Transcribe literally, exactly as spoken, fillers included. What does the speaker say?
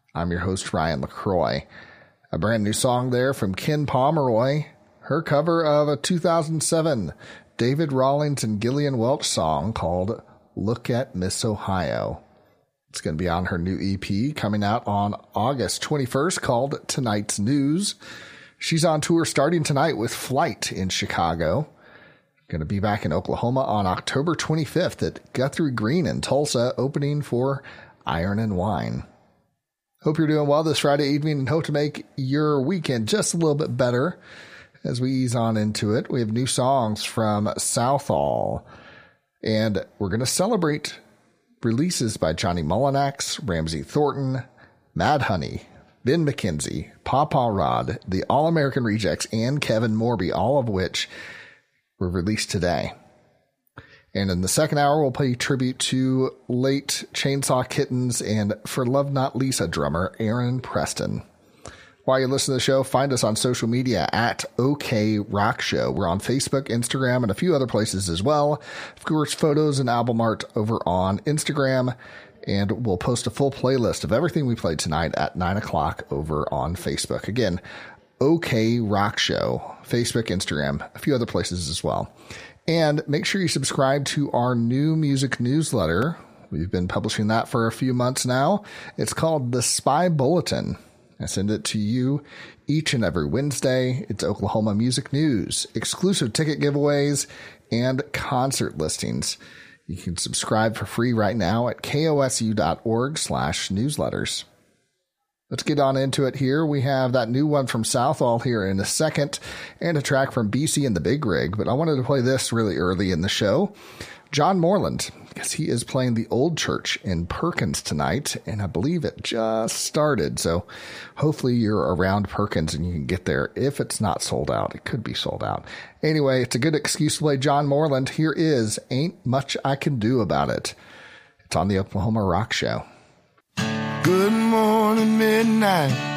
I'm your host, Ryan LaCroix. A brand new song there from Ken Pomeroy, her cover of a two thousand seven David Rawlings and Gillian Welch song called Look at Miss Ohio. It's going to be on her new E P coming out on August twenty-first called Tonight's News. She's on tour starting tonight with Flight in Chicago. Going to be back in Oklahoma on October twenty-fifth at Guthrie Green in Tulsa, opening for Iron and Wine. Hope you're doing well this Friday evening and hope to make your weekend just a little bit better as we ease on into it. We have new songs from Southall, and we're going to celebrate releases by Johnny Mullinax, Ramsey Thornton, Mad Honey, Ben McKenzie, Pawpaw Rod, the All-American Rejects, and Kevin Morby, all of which were released today. And in the second hour, we'll pay tribute to late Chainsaw Kittens and For Love Not Lisa drummer Aaron Preston. While you listen to the show, find us on social media at OK Rock Show. We're on Facebook, Instagram, and a few other places as well. Of course, photos and album art over on Instagram. And we'll post a full playlist of everything we played tonight at nine o'clock over on Facebook. Again, OK Rock Show, Facebook, Instagram, a few other places as well. And make sure you subscribe to our new music newsletter. We've been publishing that for a few months now. It's called The Spy Bulletin. I send it to you each and every Wednesday. It's Oklahoma music news, exclusive ticket giveaways, and concert listings. You can subscribe for free right now at kosu.org slash newsletters. Let's get on into it here. We have that new one from Southall here in a second and a track from B C and the Big Rig, but I wanted to play this really early in the show. John Moreland, because he is playing the Old Church in Perkins tonight, and I believe it just started. So hopefully you're around Perkins and you can get there if it's not sold out. It could be sold out. Anyway, it's a good excuse to play John Moreland. Here is Ain't Much I Can Do About It. It's on the Oklahoma Rock Show. Good morning, midnight.